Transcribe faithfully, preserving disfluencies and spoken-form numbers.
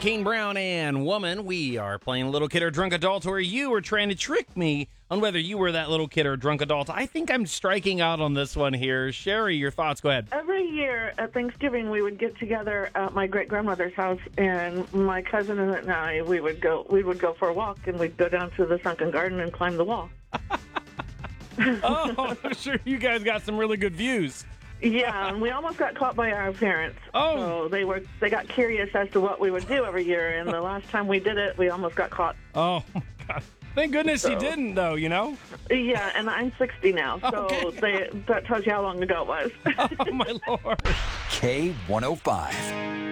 Kane Brown and Woman. We are playing Little Kid or Drunk Adult, where you were trying to trick me on whether you were that little kid or drunk adult. I think I'm striking out on this one here. Sherry, your thoughts. Go ahead. Every year at Thanksgiving, we would get together at my great-grandmother's house, and my cousin and I, we would go we would go for a walk, and we'd go down to the sunken garden and climb the wall. Oh, I'm sure you guys got some really good views. Yeah, and we almost got caught by our parents. Oh. So they were they got curious as to what we would do every year, and the last time we did it, we almost got caught. Oh, my God. Thank goodness So- you didn't, though, you know? Yeah, and I'm sixty now, so Okay. they, that tells you how long ago it was. Oh, my Lord. K one oh five.